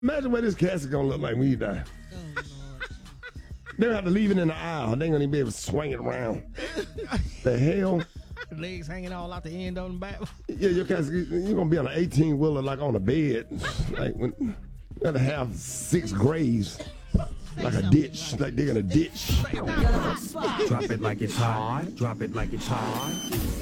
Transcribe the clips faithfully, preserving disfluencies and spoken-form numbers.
Imagine what this casket gonna look like when you die. Oh, Lord. They'll have to leave it in the aisle. They ain't gonna even be able to swing it around. The hell? Legs hanging all out the end on the back. Yeah, your casket, you're gonna be on an eighteen wheeler like on a bed. Like when you gotta have six graves. Like a ditch, like digging a ditch. Drop it like it's hot. Drop it like it's hot.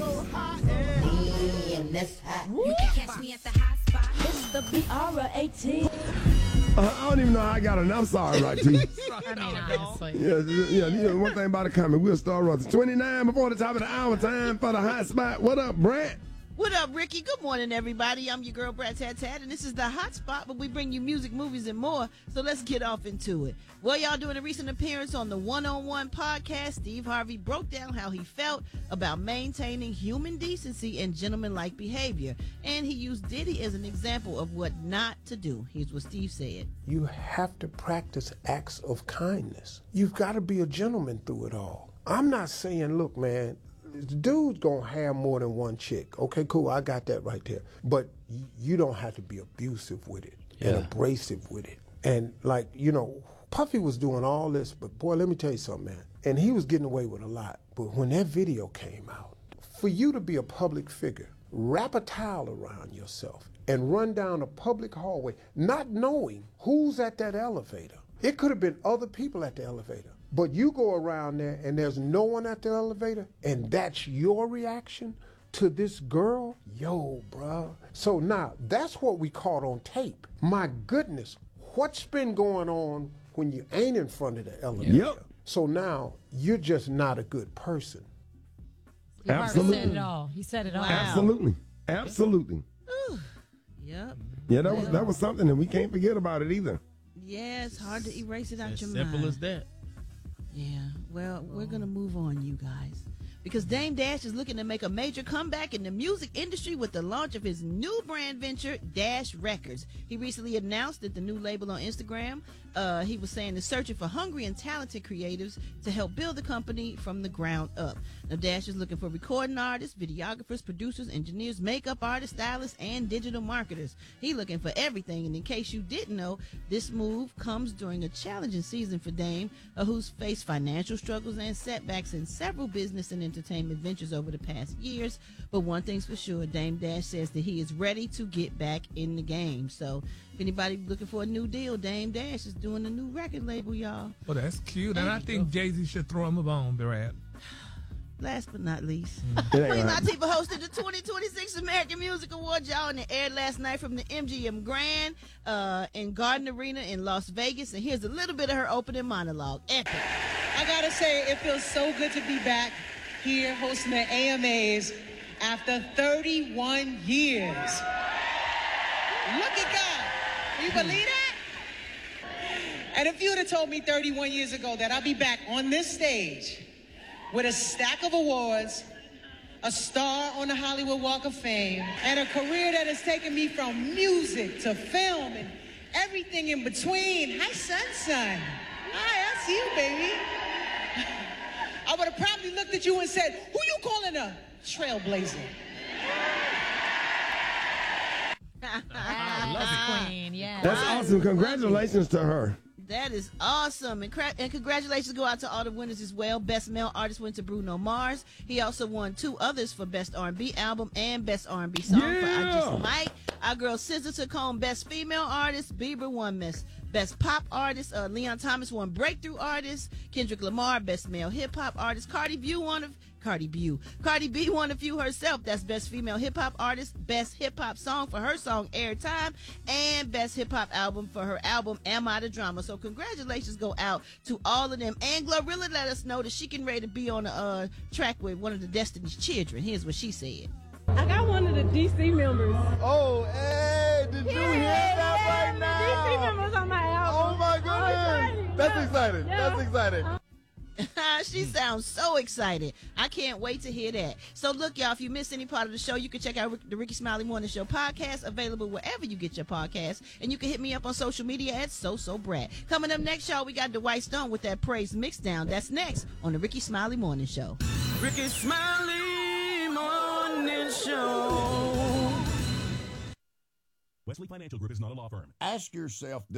You can catch me at the hot spot. It's the B R eighteen. Uh, I don't even know how I got enough sorry right to you. I mean, honestly. Yeah, yeah, you know, one thing about the comment, we'll start running. twenty-nine before the top of the hour, time for the hot spot. What up, Brent? What up, Ricky? Good morning, everybody. I'm your girl, Brat Tat Tat, and this is the Hot Spot, where we bring you music, movies, and more. So let's get off into it. Well, y'all doing a recent appearance on the one-on-one podcast. Steve Harvey broke down how he felt about maintaining human decency and gentlemanlike behavior, and he used Diddy as an example of what not to do. Here's what Steve said. You have to practice acts of kindness. You've got to be a gentleman through it all. I'm not saying, look, man, the dude's gonna have more than one chick. Okay, cool, I got that right there. But y- you don't have to be abusive with it and abrasive with it. And like, you know, Puffy was doing all this, but boy, let me tell you something, man. And he was getting away with a lot. But when that video came out, for you to be a public figure, wrap a towel around yourself and run down a public hallway, not knowing who's at that elevator. It could have been other people at the elevator. But you go around there and there's no one at the elevator, and that's your reaction to this girl? Yo, bruh. So now, that's what we caught on tape. My goodness, what's been going on when you ain't in front of the elevator? Yep. So now, you're just not a good person. He Absolutely. said it all. He said it all. Wow. Absolutely. Absolutely. Yep. Yeah, that was that was something, and we can't forget about it either. Yeah, it's hard to erase it out As your simple mind. as that. Yeah, well, we're going to move on, you guys. Because Dame Dash is looking to make a major comeback in the music industry with the launch of his new brand venture, Dash Records. He recently announced that the new label on Instagram, uh, he was saying is searching for hungry and talented creatives to help build the company from the ground up. Now, Dash is looking for recording artists, videographers, producers, engineers, makeup artists, stylists, and digital marketers. He's looking for everything. And in case you didn't know, this move comes during a challenging season for Dame, uh, who's faced financial struggles and setbacks in several business and entertainment ventures over the past years. But one thing's for sure, Dame Dash says that he is ready to get back in the game. So if anybody looking for a new deal, Dame Dash is doing a new record label, y'all. Well, that's cute, and I think Jay-Z should throw him a bone, Brad. Last but not least, It ain't Queen right. Latifah hosted the twenty twenty-six American Music Awards, y'all, and it aired last night from the M G M Grand uh, in Garden Arena in Las Vegas. And here's a little bit of her opening monologue. Epic. I gotta say, it feels so good to be back here hosting the A M As after thirty-one years. Look at God. Can you believe that? And if you would have told me thirty-one years ago that I'd be back on this stage with a stack of awards, a star on the Hollywood Walk of Fame, and a career that has taken me from music to film and everything in between. Hi, son, son. Hi, I see you, baby. I would have probably looked at you and said, who you calling a trailblazer? I love it. Queen, yeah. That's awesome. Congratulations to her. That is awesome. And, cra- and congratulations go out to all the winners as well. Best Male Artist went to Bruno Mars. He also won two others for Best R and B Album and Best R and B Song Yeah. for I Just Might. Our girl S Z A took home Best Female Artist. Bieber won Best, Best Pop Artist. Uh, Leon Thomas won Breakthrough Artist. Kendrick Lamar, Best Male Hip Hop Artist. Cardi B won a Cardi B. Cardi B won a few herself. That's Best Female Hip Hop Artist, Best Hip Hop Song for her song Airtime, and Best Hip Hop Album for her album Am I the Drama. So congratulations go out to all of them. And Glorilla let us know that she can ready to be on a uh, track with one of the Destiny's Children. Here's what she said. I got one of the D C members. Oh, hey, did you hear that right now? D C members on my album. Oh my goodness. That's Yeah. exciting. Yeah. That's exciting. She sounds so excited. I can't wait to hear that. So look, y'all, if you missed any part of the show, you can check out the Ricky Smiley Morning Show podcast, available wherever you get your podcasts. And you can hit me up on social media at So So Brat. Coming up next, y'all, we got Dwight Stone with that Praise Mixdown. That's next on the Ricky Smiley Morning Show. Ricky Smiley Morning Show. Wesley Financial Group is not a law firm. Ask yourself